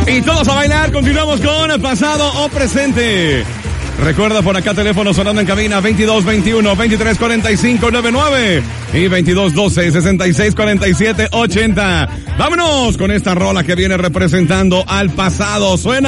Y todos a bailar, continuamos con el pasado o presente. Recuerda por acá teléfono sonando en cabina 2221-2345-99 y 2212-6647-80. Vámonos con esta rola que viene representando al pasado. Suena.